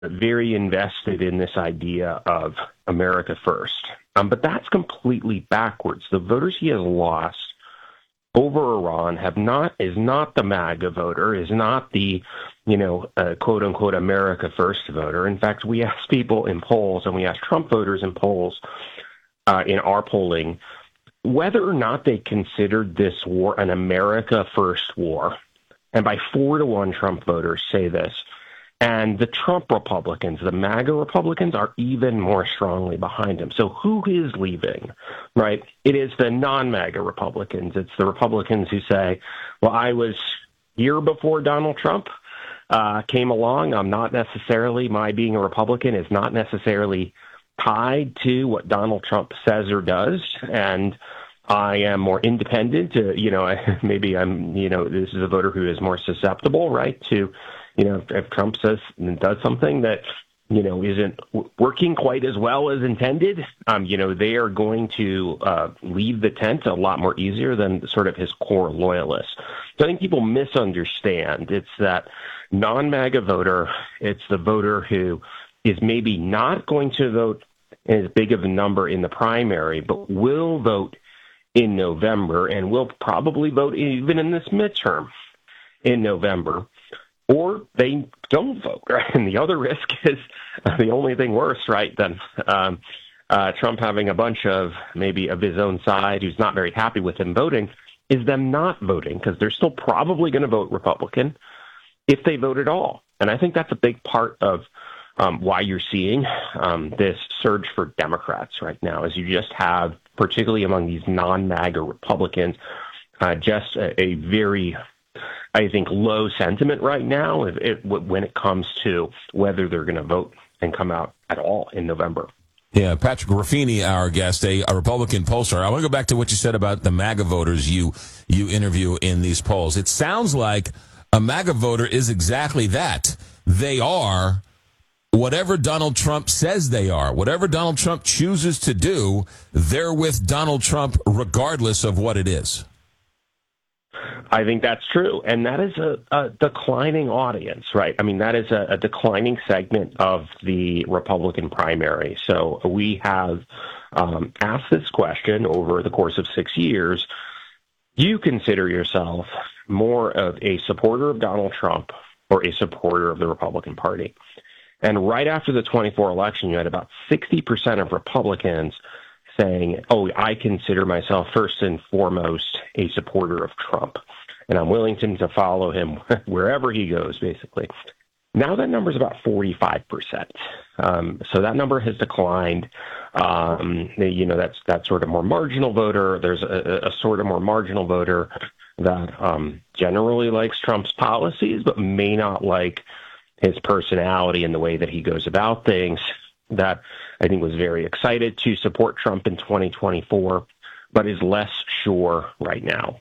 very invested in this idea of America first. But that's completely backwards. The voters he has lost over Iran is not the MAGA voter, is not the, quote unquote America first voter. In fact, we asked people in polls, and we asked Trump voters in polls, in our polling, whether or not they considered this war an America first war. And by 4-1, Trump voters say this. And the Trump Republicans, the MAGA Republicans, are even more strongly behind him. So who is leaving, right? It is the non-MAGA Republicans. It's the Republicans who say, well, I was here before Donald Trump came along. My being a Republican is not necessarily tied to what Donald Trump says or does. And I am more independent. Maybe this is a voter who is more susceptible, right, to, if Trump says and does something that, isn't working quite as well as intended, they are going to leave the tent a lot more easier than sort of his core loyalists. So I think people misunderstand. It's that non-MAGA voter. It's the voter who is maybe not going to vote as big of a number in the primary, but will vote in November and will probably vote even in this midterm in November. Or they don't vote, right? And the other risk is the only thing worse, right, than Trump having a bunch of maybe of his own side who's not very happy with him voting, is them not voting, because they're still probably going to vote Republican if they vote at all. And I think that's a big part of why you're seeing this surge for Democrats right now, is you just have, particularly among these non-MAGA Republicans, just a very, I think, low sentiment right now when it comes to whether they're going to vote and come out at all in November. Yeah, Patrick Ruffini, our guest, a Republican pollster. I want to go back to what you said about the MAGA voters you interview in these polls. It sounds like a MAGA voter is exactly that. They are whatever Donald Trump says they are. Whatever Donald Trump chooses to do, they're with Donald Trump regardless of what it is. I think that's true. And that is a declining audience, right? I mean, that is a declining segment of the Republican primary. So we have asked this question over the course of 6 years. Do you consider yourself more of a supporter of Donald Trump or a supporter of the Republican Party? And right after the 24 election, you had about 60% of Republicans saying, I consider myself first and foremost a supporter of Trump, and I'm willing to follow him wherever he goes, basically. Now that number is about 45%. So that number has declined. That's sort of more marginal voter. There's a sort of more marginal voter that generally likes Trump's policies, but may not like his personality and the way that he goes about things, that I think was very excited to support Trump in 2024, but is less sure right now.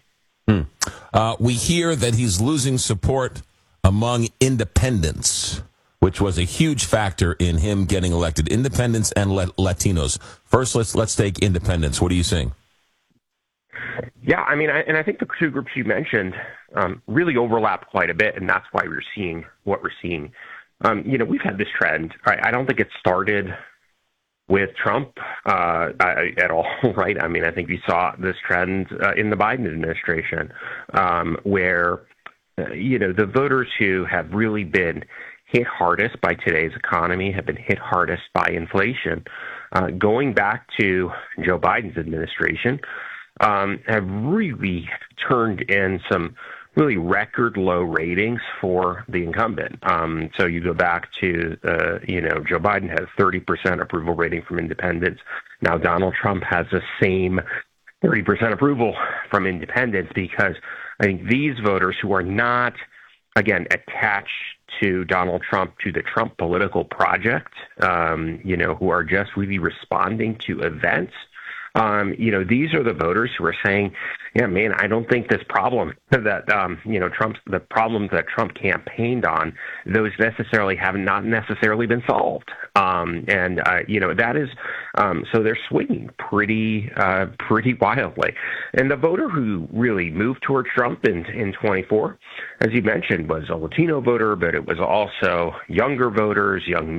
We hear that he's losing support among independents, which was a huge factor in him getting elected. Independents and Latinos. First, let's take independents. What are you seeing? Yeah, I mean, I think the two groups you mentioned really overlap quite a bit, and that's why we're seeing what we're seeing. We've had this trend. I don't think it started with Trump at all, right? I mean, I think we saw this trend in the Biden administration where, the voters who have really been hit hardest by today's economy have been hit hardest by inflation. Going back to Joe Biden's administration, have really turned in some really record low ratings for the incumbent. So you go back to, Joe Biden has 30% approval rating from independents. Now Donald Trump has the same 30% approval from independents, because I think these voters who are not, again, attached to Donald Trump, to the Trump political project, who are just really responding to events, these are the voters who are saying, yeah, man, I don't think this problem that, the problems that Trump campaigned on, those necessarily have not necessarily been solved. That is So they're swinging pretty wildly. And the voter who really moved toward Trump in 24, as you mentioned, was a Latino voter, but it was also younger voters, young